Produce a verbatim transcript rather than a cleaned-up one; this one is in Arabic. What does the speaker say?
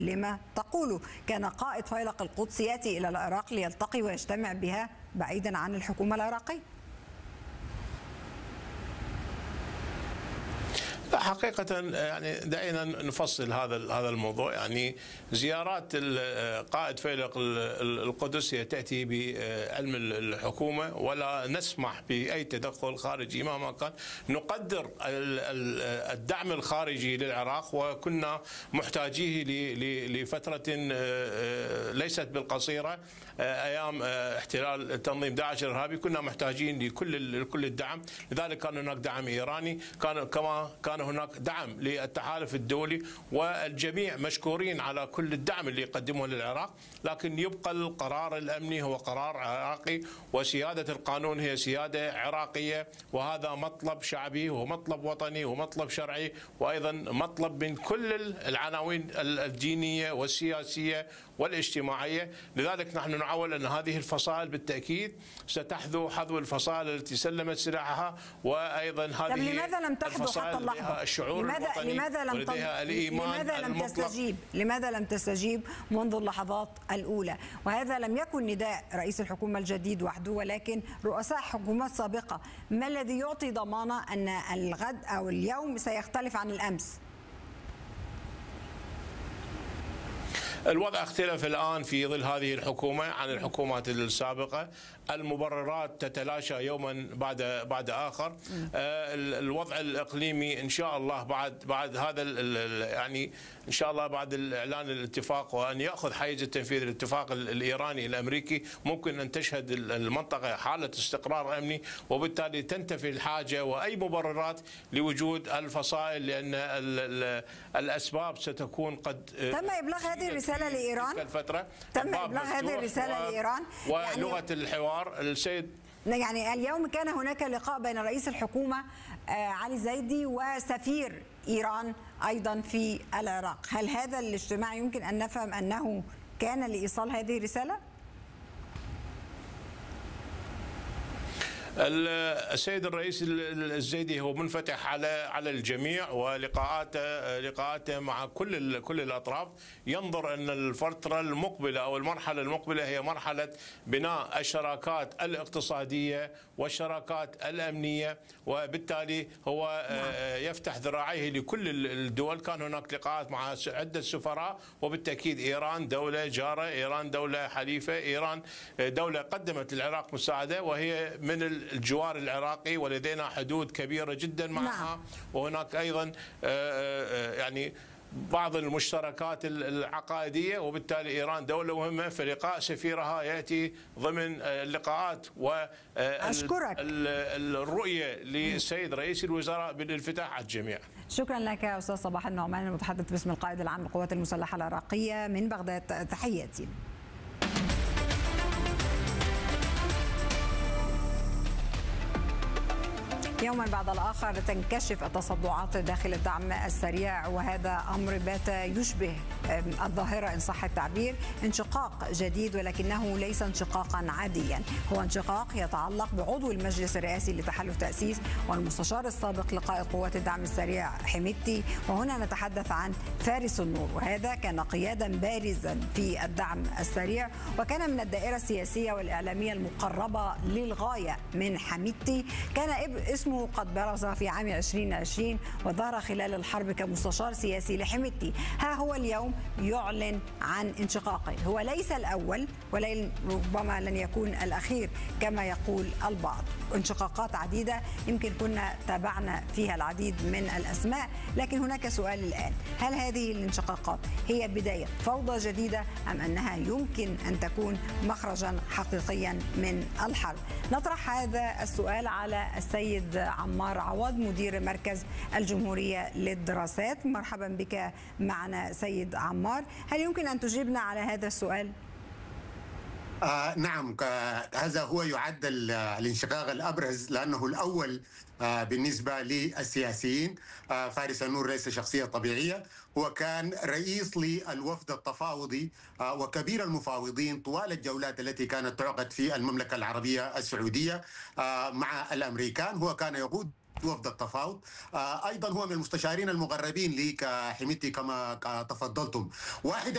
لما تقوله. كان قائد فيلق القدس يأتي إلى العراق ليلتقي ويجتمع بها بعيدا عن الحكومة العراقية. لا حقيقة يعني دعينا نفصل هذا هذا الموضوع. يعني زيارات قائد فيلق القدس هي تأتي بعلم الحكومة، ولا نسمح بأي تدخل خارجي مهما كان. نقدر الدعم الخارجي للعراق، وكنا محتاجيه لفترة ليست بالقصيرة أيام احتلال تنظيم داعش الإرهابي، كنا محتاجين لكل كل الدعم. لذلك كان هناك دعم إيراني، كان كما كان هناك دعم للتحالف الدولي، والجميع مشكورين على كل الدعم اللي يقدمه للعراق. لكن يبقى القرار الأمني هو قرار عراقي، وسيادة القانون هي سيادة عراقية، وهذا مطلب شعبي ومطلب وطني ومطلب شرعي، وأيضا مطلب من كل العناوين الدينية والسياسية والاجتماعية. لذلك نحن نعول أن هذه الفصائل بالتأكيد ستحذو حذو الفصائل التي سلمت سلاحها، وأيضا هذه لماذا لم تحذو حتى اللحظة؟ الشعور لماذا الوطني لماذا لم لماذا لم تستجيب لماذا لم تستجيب منذ اللحظات الأولى؟ وهذا لم يكن نداء رئيس الحكومة الجديد وحده، ولكن رؤساء حكومات سابقة. ما الذي يعطي ضمانة أن الغد أو اليوم سيختلف عن الأمس؟ الوضع اختلف الآن في ظل هذه الحكومة عن الحكومات السابقة. المبررات تتلاشى يوما بعد بعد آخر. الوضع الإقليمي إن شاء الله بعد بعد هذا يعني إن شاء الله بعد الإعلان الاتفاق وأن يأخذ حيز التنفيذ الاتفاق الإيراني الأمريكي، ممكن أن تشهد المنطقة حالة استقرار أمني، وبالتالي تنتفي الحاجة وأي مبررات لوجود الفصائل، لأن الأسباب ستكون قد تم إبلاغ هذه الرسالة لإيران. الفترة تم إبلاغ هذه الرسالة و... لإيران ولغة يعني الحوار السيد يعني اليوم كان هناك لقاء بين رئيس الحكومة علي زيدي وسفير إيران أيضا في العراق. هل هذا الاجتماع يمكن أن نفهم أنه كان لإيصال هذه الرسالة؟ السيد الرئيس الزيدي هو منفتح على على الجميع، ولقاءاته لقاءاته مع كل كل الاطراف. ينظر ان الفتره المقبله او المرحله المقبله هي مرحله بناء الشراكات الاقتصاديه والشراكات الامنيه، وبالتالي هو يفتح ذراعيه لكل الدول. كان هناك لقاءات مع عده سفراء، وبالتاكيد ايران دوله جاره، ايران دوله حليفه، ايران دوله قدمت للعراق مساعده، وهي من الجوار العراقي ولدينا حدود كبيرة جدا معها. نعم. وهناك أيضا يعني بعض المشتركات العقائدية، وبالتالي إيران دولة مهمة. فلقاء سفيرها يأتي ضمن اللقاءات والرؤية للسيد رئيس الوزراء بالانفتاح على الجميع. شكرا لك أستاذ صباح النعمان، المتحدث باسم القائد العام للقوات المسلحة العراقية من بغداد. تحياتي. يوما بعد الآخر تنكشف التصدعات داخل الدعم السريع، وهذا أمر بات يشبه الظاهرة إن صح التعبير انشقاق جديد، ولكنه ليس انشقاقا عاديا. هو انشقاق يتعلق بعضو المجلس الرئاسي لتحالف تأسيس والمستشار السابق لقائد قوات الدعم السريع حميدتي، وهنا نتحدث عن فارس النور. وهذا كان قيادا بارزا في الدعم السريع، وكان من الدائرة السياسية والإعلامية المقربة للغاية من حميدتي. كان اسمه قد برز في عام ألفين وعشرين وظهر خلال الحرب كمستشار سياسي لحميدتي. ها هو اليوم يعلن عن انشقاقه. هو ليس الأول وربما لن يكون الأخير كما يقول البعض. انشقاقات عديدة يمكن كنا تابعنا فيها العديد من الأسماء، لكن هناك سؤال الآن: هل هذه الانشقاقات هي بداية فوضى جديدة، أم أنها يمكن أن تكون مخرجا حقيقيا من الحرب؟ نطرح هذا السؤال على السيد عمار عوض، مدير مركز الجمهورية للدراسات. مرحبا بك معنا سيد عمار. هل يمكن أن تجيبنا على هذا السؤال؟ آه نعم، هذا هو يعد الانشقاق الأبرز، لأنه الأول آه بالنسبة للسياسيين. آه فارس النور ليس شخصية طبيعية، هو كان رئيس للوفد التفاوضي آه وكبير المفاوضين طوال الجولات التي كانت تعقد في المملكة العربية السعودية آه مع الأمريكان. هو كان يقود وفد التفاوض. ايضا هو من المستشارين المقربين لي كحميدتي كما تفضلتم. واحد